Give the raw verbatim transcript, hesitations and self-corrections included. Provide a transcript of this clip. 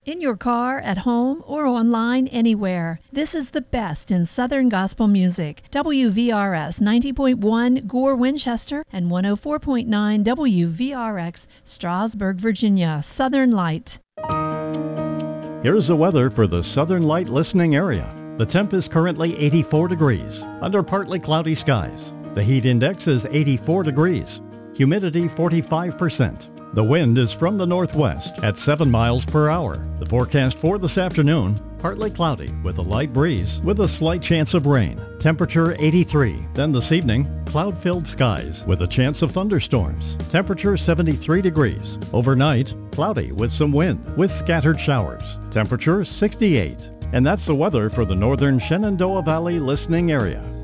In your car, at home, or online, anywhere. This is the best in Southern gospel music. W V R S ninety point one Gore, Winchester, and one oh four point nine W V R X, Strasburg, Virginia. Southern Light. Here's the weather for the Southern Light listening area. The temp is currently eighty-four degrees, under partly cloudy skies. The heat index is eighty-four degrees. Humidity forty-five percent. The wind is from the northwest at seven miles per hour. The forecast for this afternoon, partly cloudy with a light breeze with a slight chance of rain. Temperature eighty-three. Then this evening, cloud-filled skies with a chance of thunderstorms. Temperature seventy-three degrees. Overnight, cloudy with some wind with scattered showers. Temperature sixty-eight. And that's the weather for the northern Shenandoah Valley listening area.